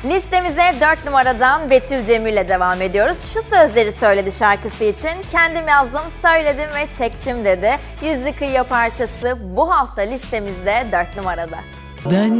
Listemize 4 numaradan Betül Demir'le devam ediyoruz. Şu sözleri söyledi şarkısı için. Kendim yazdım, söyledim ve çektim dedi. Yüzlü Kıyıya parçası bu hafta listemizde 4 numarada. Ben